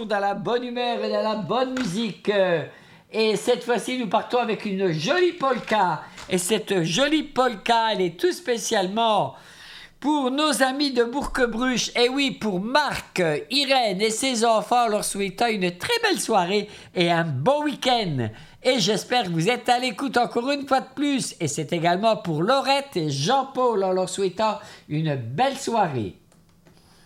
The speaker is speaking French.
toujours dans la bonne humeur et dans la bonne musique. Et cette fois-ci, nous partons avec une jolie polka. Et cette jolie polka, elle est tout spécialement pour nos amis de Bourquebruche. Et oui, pour Marc, Irène et ses enfants, leur souhaitant une très belle soirée et un bon week-end. Et j'espère que vous êtes à l'écoute encore une fois de plus. Et c'est également pour Laurette et Jean-Paul en leur souhaitant une belle soirée.